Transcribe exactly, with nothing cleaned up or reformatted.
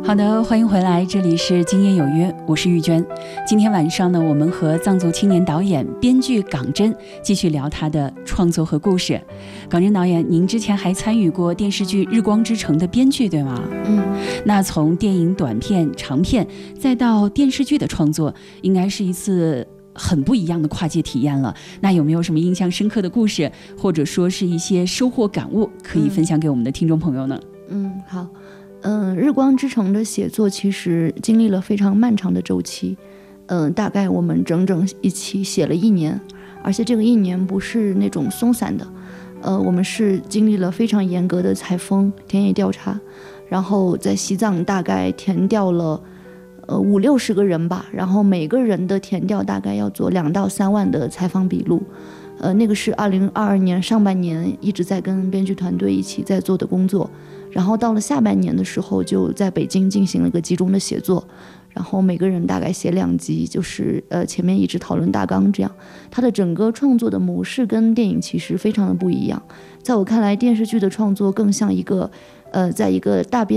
好的，欢迎回来，这里是今夜有约，我是玉娟。今天晚上呢，我们和藏族青年导演、编剧港真继续聊他的创作和故事。港真导演，您之前还参与过电视剧《日光之城》的编剧，对吗？ 嗯， 那从电影短片、长片，再到电视剧的创作，应该是一次很不一样的跨界体验了。那有没有什么印象深刻的故事，或者说是一些收获感悟，可以分享给我们的听众朋友呢？ 嗯，好。嗯，日光之城的写作其实经历了非常漫长的周期，嗯，大概我们整整一起写了一年，而且这个一年不是那种松散的，呃，我们是经历了非常严格的采风、田野调查，然后在西藏大概填调了呃五六十个人吧，然后每个人的填调大概要做两到三万的采访笔录，呃，那个是二零二二年上半年一直在跟编剧团队一起在做的工作。然后到了下半年的时候，就在北京进行了个集中的写作，然后每个人大概写两集，就是呃前面一直讨论大纲这样。它的整个创作的模式跟电影其实非常的不一样，在我看来，电视剧的创作更像一个呃在一个大编